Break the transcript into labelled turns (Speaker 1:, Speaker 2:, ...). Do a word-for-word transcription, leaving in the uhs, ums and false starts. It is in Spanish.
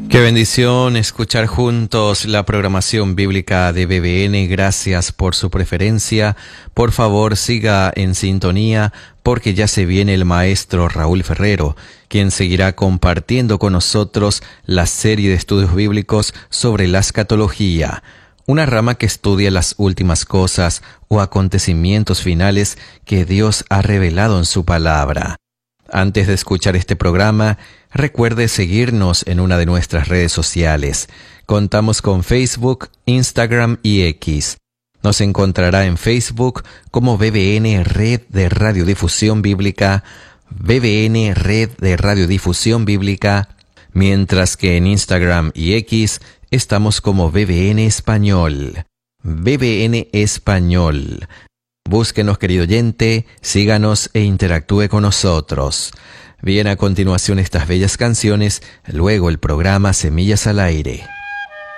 Speaker 1: Qué bendición escuchar juntos la programación bíblica de B B N. Gracias por su preferencia. Por favor, siga en sintonía porque ya se viene el maestro Raúl Ferrero, quien seguirá compartiendo con nosotros la serie de estudios bíblicos sobre la escatología, una rama que estudia las últimas cosas o acontecimientos finales que Dios ha revelado en su palabra. Antes de escuchar este programa, recuerde seguirnos en una de nuestras redes sociales. Contamos con Facebook, Instagram y X. Nos encontrará en Facebook como B B N Red de Radiodifusión Bíblica, B B N Red de Radiodifusión Bíblica, mientras que en Instagram y X estamos como B B N Español. B B N Español. Búsquenos, querido oyente, síganos e interactúe con nosotros. Bien, a continuación estas bellas canciones, luego el programa Semillas al Aire.